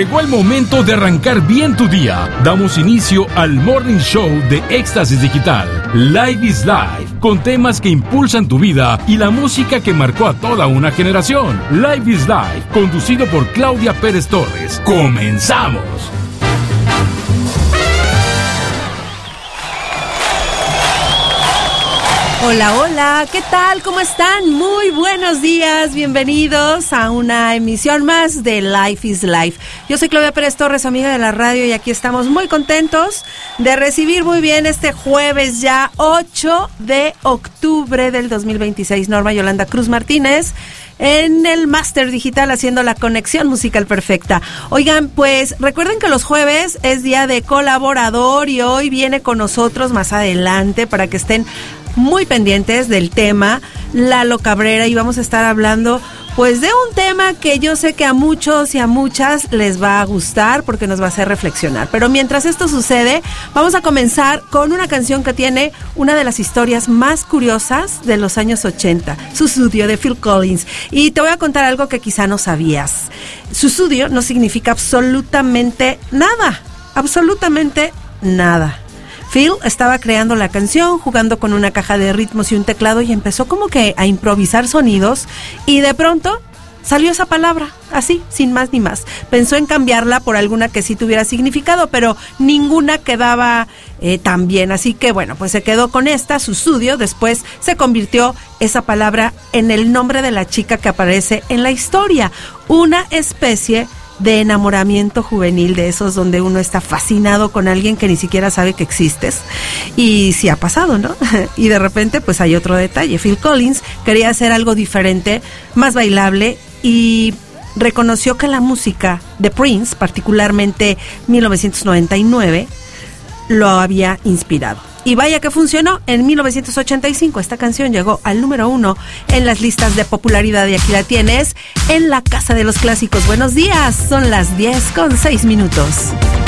Llegó el momento de arrancar bien tu día. Damos inicio al Morning Show de Éxtasis Digital. Live is Life, con temas que impulsan tu vida y la música que marcó a toda una generación. Live is Life, conducido por Claudia Pérez Torres. ¡Comenzamos! Hola, hola, ¿qué tal? ¿Cómo están? Muy buenos días, bienvenidos a una emisión más de Life is Life. Yo soy Claudia Pérez Torres, amiga de la radio, y aquí estamos muy contentos de recibir muy bien este jueves ya 8 de octubre del 2026. Norma Yolanda Cruz Martínez en el Máster Digital haciendo la conexión musical perfecta. Oigan, pues recuerden que los jueves es día de colaborador y hoy viene con nosotros más adelante para que estén muy pendientes del tema Lalo Cabrera, y vamos a estar hablando pues de un tema que yo sé que a muchos y a muchas les va a gustar porque nos va a hacer reflexionar. Pero mientras esto sucede, vamos a comenzar con una canción que tiene una de las historias más curiosas de los años 80, Sussudio de Phil Collins. Y te voy a contar algo que quizá no sabías. Sussudio no significa absolutamente nada, absolutamente nada. Phil estaba creando la canción, jugando con una caja de ritmos y un teclado, y empezó como que a improvisar sonidos, y de pronto salió esa palabra, así, sin más ni más. Pensó en cambiarla por alguna que sí tuviera significado, pero ninguna quedaba tan bien. Así que bueno, pues se quedó con esta, Sussudio. Después se convirtió esa palabra en el nombre de la chica que aparece en la historia. Una especie de enamoramiento juvenil, de esos donde uno está fascinado con alguien que ni siquiera sabe que existes. Y sí ha pasado, ¿no? Y de repente pues hay otro detalle. Phil Collins quería hacer algo diferente, más bailable, y reconoció que la música de Prince, particularmente 1999, lo había inspirado. Y vaya que funcionó. En 1985 esta canción llegó al número 1 en las listas de popularidad, y aquí la tienes en la Casa de los Clásicos. Buenos días, son las 10:06.